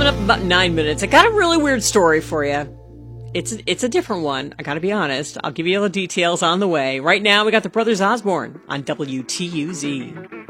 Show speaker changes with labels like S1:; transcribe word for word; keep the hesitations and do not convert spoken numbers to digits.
S1: coming up in about nine minutes. I got a really weird story for you. It's a, it's a different one. I gotta be honest. I'll give you all the details on the way. Right now, we got the Brothers Osborne on W T U Z.